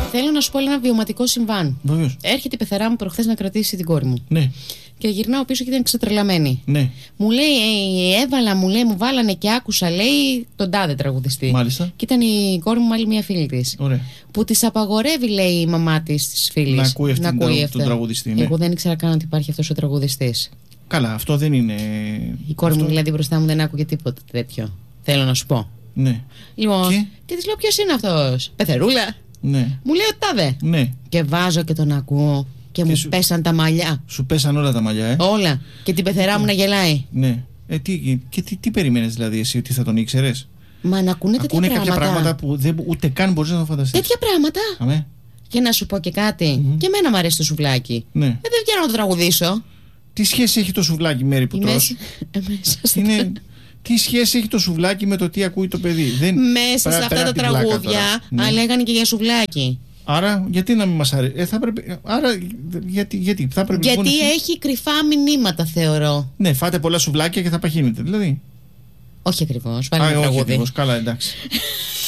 Θέλω να σου πω ένα βιωματικό συμβάν. Βεβαίως. Έρχεται η πεθερά μου προχθές να κρατήσει την κόρη μου. Ναι. Και γυρνάω πίσω και ήταν ξετρελαμένη. Ναι. Μου λέει, μου βάλανε και άκουσα, λέει, τον τάδε τραγουδιστή. Μάλιστα. Και ήταν η κόρη μου, άλλη μια φίλη της. Ωραία. Που της απαγορεύει, λέει, η μαμά της φίλης Να ακούει τον τραγουδιστή. Ναι. Εγώ δεν ήξερα καν ότι υπάρχει αυτός ο τραγουδιστής. Καλά, αυτό δεν είναι. Η κόρη μου, δηλαδή, μπροστά μου δεν άκουγε τίποτα τέτοιο. Θέλω να σου πω. Ναι. Λοιπόν, και της λέω, ποιος είναι αυτός? Πεθερούλα. Ναι. Μου λέει ο τάδε. Ναι. Και βάζω και τον ακούω. Και μου πέσαν τα μαλλιά. Σου πέσαν όλα τα μαλλιά, Όλα. Και την πεθερά μου να γελάει. Ναι. Τι περίμενες δηλαδή εσύ, ότι θα τον ήξερες? Μα να ακούνε τέτοια πράγματα. Κάποια πράγματα που ούτε καν μπορείς να το φανταστείς. Τέτοια πράγματα. Αμέ. Και να σου πω και κάτι. Και εμένα μου αρέσει το σουβλάκι. Ναι. Δεν βγαίνω να το τραγουδήσω. Τι σχέση έχει το σουβλάκι, Μέρη, που τρως? Τι σχέση έχει το σουβλάκι με το τι ακούει το παιδί? Μέσα σε αυτά τα τραγούδια λέγανε και για σουβλάκι. Άρα, γιατί να μην μας αρέσει? Γιατί θα πρέπει. Γιατί έχει κρυφά μηνύματα, θεωρώ. Ναι, φάτε πολλά σουβλάκια και θα παχύνετε, δηλαδή. Όχι ακριβώς. Βάλε ένα τραγούδι. Όχι ακριβώς. Καλά, εντάξει.